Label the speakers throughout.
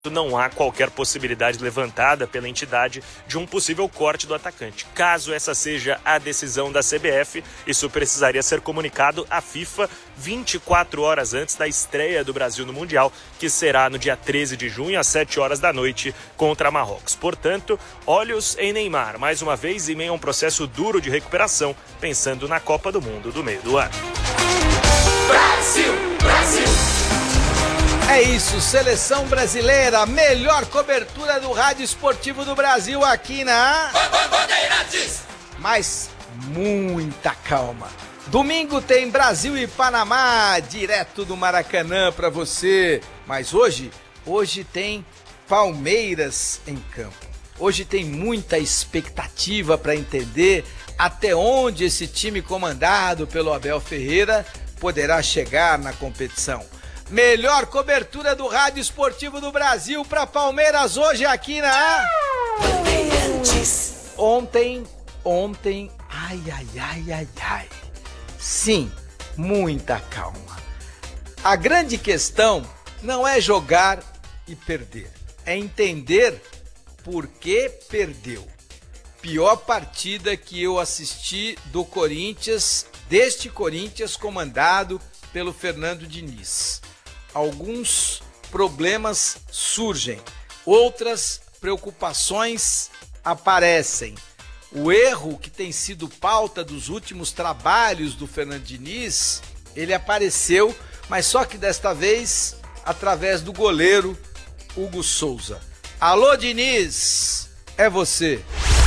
Speaker 1: não há qualquer possibilidade levantada pela entidade de um possível corte do atacante. Caso essa seja a decisão da CBF, isso precisaria ser comunicado à FIFA 24 horas antes da estreia do Brasil no Mundial, que será no dia 13 de junho, às 7 horas da noite, contra Marrocos. Portanto, olhos em Neymar, mais uma vez em meio a um processo duro de recuperação, pensando na Copa do Mundo do meio do ano.
Speaker 2: Brasil, Brasil!
Speaker 3: É isso, Seleção Brasileira, melhor cobertura do rádio esportivo do Brasil aqui na...
Speaker 2: Bandeirantes!
Speaker 3: Mas muita calma. Domingo tem Brasil e Panamá, direto do Maracanã pra você. Mas hoje tem Palmeiras em campo. Hoje tem muita expectativa para entender até onde esse time comandado pelo Abel Ferreira poderá chegar na competição. Melhor cobertura do rádio esportivo do Brasil para Palmeiras hoje aqui na...
Speaker 2: Bandeirantes.
Speaker 3: Ontem, ai. Sim, muita calma. A grande questão não é jogar e perder, é entender por que perdeu. Pior partida que eu assisti do Corinthians, deste Corinthians comandado pelo Fernando Diniz. Alguns problemas surgem, outras preocupações aparecem. O erro que tem sido pauta dos últimos trabalhos do Fernando Diniz, ele apareceu, mas só que desta vez através do goleiro Hugo Souza. Alô, Diniz, é você.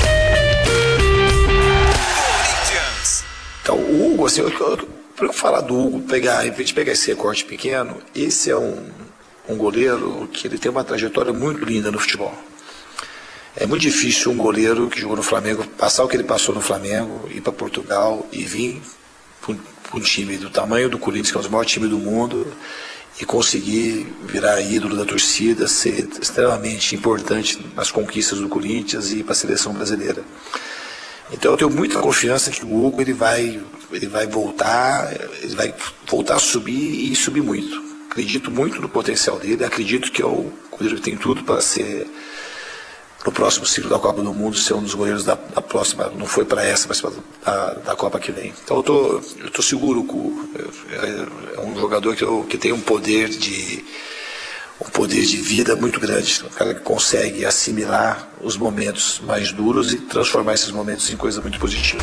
Speaker 4: Então, o Hugo, assim, para eu falar do Hugo, em vez de pegar esse recorte pequeno, esse é um goleiro que ele tem uma trajetória muito linda no futebol. É muito difícil um goleiro que jogou no Flamengo passar o que ele passou no Flamengo, ir para Portugal e vir para um time do tamanho do Corinthians, que é um dos maiores times do mundo, e conseguir virar ídolo da torcida, ser extremamente importante nas conquistas do Corinthians e para a seleção brasileira. Então eu tenho muita confiança que o Hugo ele vai voltar a subir e subir muito. Acredito muito no potencial dele, acredito que é o goleiro que tem tudo para ser, no próximo ciclo da Copa do Mundo, ser um dos goleiros da próxima, não foi para essa, mas da Copa que vem. Então eu tô seguro que é um jogador que tem um poder de vida muito grande, um cara que consegue assimilar os momentos mais duros e transformar esses momentos em coisa muito positiva.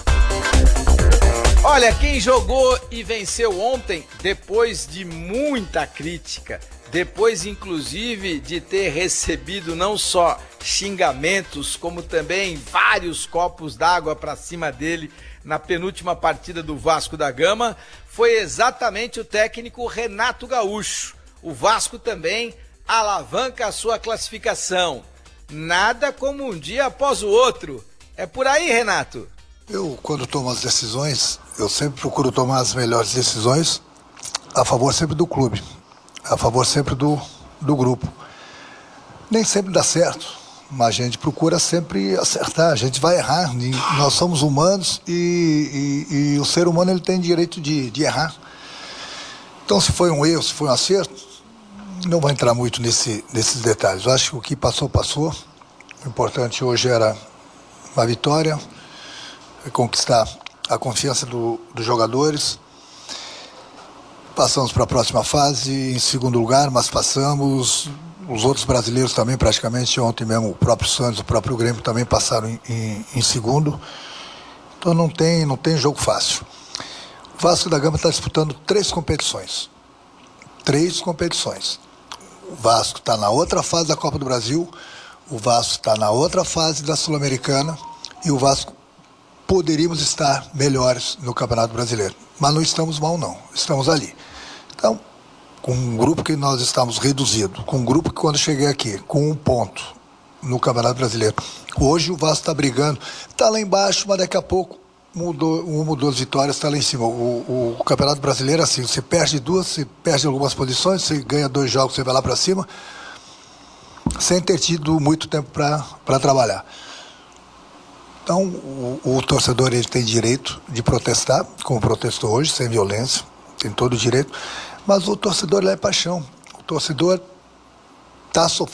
Speaker 3: Olha, quem jogou e venceu ontem, depois de muita crítica, depois inclusive de ter recebido não só xingamentos, como também vários copos d'água para cima dele na penúltima partida do Vasco da Gama, foi exatamente o técnico Renato Gaúcho. O Vasco também alavanca a sua classificação. Nada como um dia após o outro. É por aí, Renato?
Speaker 5: Eu, quando tomo as decisões, eu sempre procuro tomar as melhores decisões a favor sempre do clube, a favor sempre do grupo. Nem sempre dá certo, mas a gente procura sempre acertar, a gente vai errar. Nós somos humanos e o ser humano ele tem direito de errar. Então, se foi um erro, se foi um acerto, não vou entrar muito nesses detalhes. Eu acho que o que passou. O importante hoje era uma vitória, conquistar a confiança dos jogadores. Passamos para a próxima fase, em segundo lugar, mas passamos. Os outros brasileiros também, praticamente, ontem mesmo, o próprio Santos, o próprio Grêmio também passaram em segundo. Então não tem jogo fácil. O Vasco da Gama está disputando 3 competições. 3 competições. O Vasco está na outra fase da Copa do Brasil, o Vasco está na outra fase da Sul-Americana e o Vasco poderíamos estar melhores no Campeonato Brasileiro. Mas não estamos mal, não. Estamos ali. Então, com um grupo que nós estamos reduzido, com um grupo que quando cheguei aqui, com 1 ponto no Campeonato Brasileiro, hoje o Vasco está brigando, está lá embaixo, mas daqui a pouco mudou as vitórias, está lá em cima. O Campeonato Brasileiro, assim, você perde 2, você perde algumas posições, você ganha 2 jogos, você vai lá para cima, sem ter tido muito tempo para trabalhar. Então, o torcedor ele tem direito de protestar, como protestou hoje, sem violência, tem todo o direito, mas o torcedor ele é paixão. O torcedor está